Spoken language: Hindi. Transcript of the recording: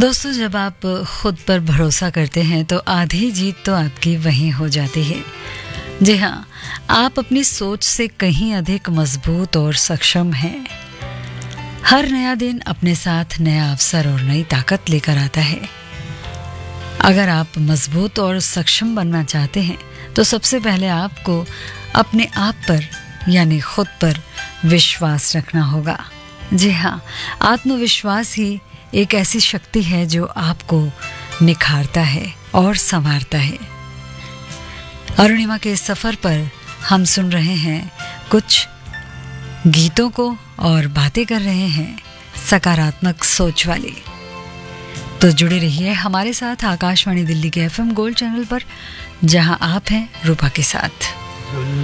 दोस्तों, जब आप खुद पर भरोसा करते हैं तो आधी जीत तो आपकी वहीं हो जाती है। जी हाँ, आप अपनी सोच से कहीं अधिक मजबूत और सक्षम हैं। हर नया दिन अपने साथ नया अवसर और नई ताकत लेकर आता है। अगर आप मजबूत और सक्षम बनना चाहते हैं तो सबसे पहले आपको अपने आप पर यानी खुद पर विश्वास रखना होगा। जी हाँ, आत्मविश्वास ही एक ऐसी शक्ति है जो आपको निखारता है और संवारता है। अरुणिमा के इस सफर पर हम सुन रहे हैं कुछ गीतों को और बातें कर रहे हैं सकारात्मक सोच वाली। तो जुड़े रहिए हमारे साथ आकाशवाणी दिल्ली के FM गोल्ड चैनल पर, जहां आप हैं रूपा के साथ।